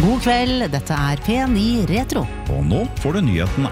God kveld, dette P9 Retro. Og nå får du nyhetene.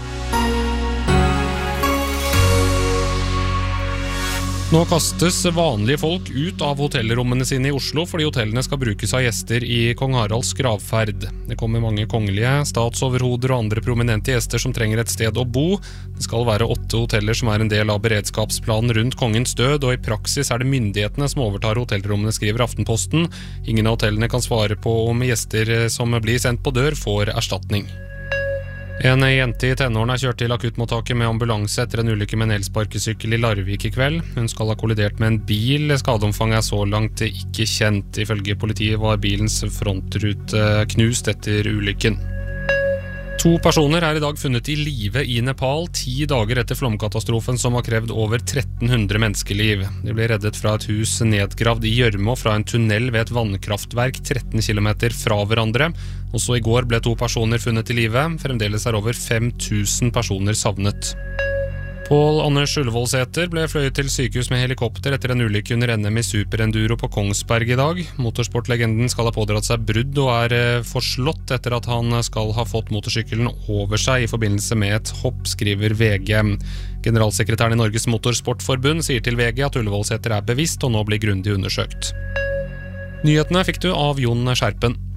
Nå kastes vanlige folk ut av hotellrommene sine i Oslo fordi hotellene skal brukes av gjester i Kong Haralds gravferd. Det kommer mange kongelige, statsoverhoder og andre prominente gjester som trenger et sted å bo. Det skal være 8 hoteller som en del av beredskapsplanen rundt kongens død, og i praksis det myndighetene som overtar hotellrommene, skriver Aftenposten. Ingen av hotellene kan svare på om gjester som blir sendt på dør får erstatning. En jente i tenårene kjørt til akuttmottaket med ambulanse etter en ulykke med en elsparkesykkel i Larvik i kveld. Hun skal ha kollidert med en bil. Skadeomfanget så langt ikke kjent. Ifølge politiet var bilens frontrute knust etter ulykken. 2 personer i dag funnet i live i Nepal 10 dager etter flomkatastrofen som har krevd over 1300 menneskeliv. De ble reddet fra et hus nedgravd i gjørme og fra en tunnel ved et vannkraftverk 13 kilometer fra hverandre. Også i går ble 2 personer funnet i live. Fremdeles over 5000 personer savnet. Pål Anders Ullevålsæter ble fløyet til sykehus med helikopter etter en ulykke under NM i superenduro på Kongsberg i dag. Motorsportlegenden skal ha pådratt seg brudd og forslått etter at han skal ha fått motorsykkelen over seg i forbindelse med et hopp, skriver VG. Generalsekretæren i Norges Motorsportforbund sier til VG at Ullevålsæter bevisst og nå blir grundig undersøkt. Nyhetene fikk du av Jon Skjerpen.